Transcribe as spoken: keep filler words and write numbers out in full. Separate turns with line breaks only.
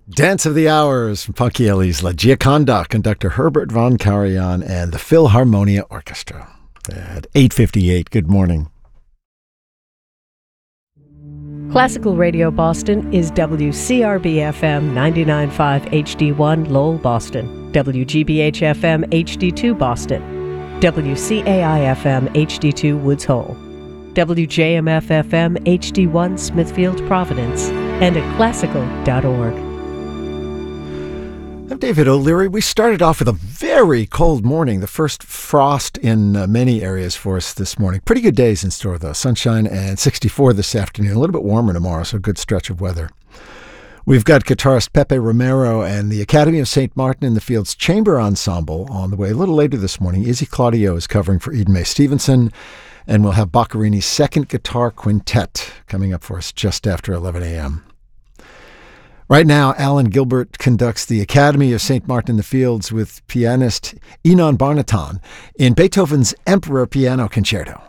Dance of the Hours from Punky Ellie's La Gioconda, conductor Herbert von Karajan and the Philharmonia Orchestra at eight fifty-eight. Good morning.
Classical Radio Boston is W C R B F M ninety-nine point five H D one Lowell, Boston, W G B H F M H D two Boston, W C A I F M H D two Woods Hole, W J M F F M H D one Smithfield, Providence, and at classical dot org.
I'm David O'Leary. We started off with a very cold morning, the first frost in uh, many areas for us this morning. Pretty good days in store, though. Sunshine and sixty-four this afternoon. A little bit warmer tomorrow, so a good stretch of weather. We've got guitarist Pepe Romero and the Academy of Saint Martin in the Fields Chamber Ensemble on the way. A little later this morning, Izzy Claudio is covering for Eden Mae Stevenson, and we'll have Boccherini's second guitar quintet coming up for us just after eleven a.m. Right now, Alan Gilbert conducts the Academy of Saint Martin in the Fields with pianist Inon Barnaton in Beethoven's Emperor Piano Concerto.